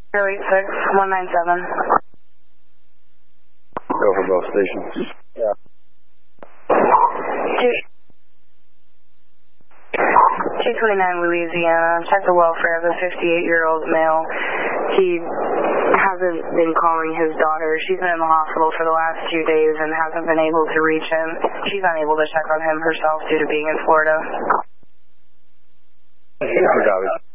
086-197. Go for both stations. Yeah. 229 Louisiana. Check the welfare of a 58-year-old male. He hasn't been calling his daughter. She's been in the hospital for the last 2 days and hasn't been able to reach him. She's unable to check on him herself due to being in Florida. Copy.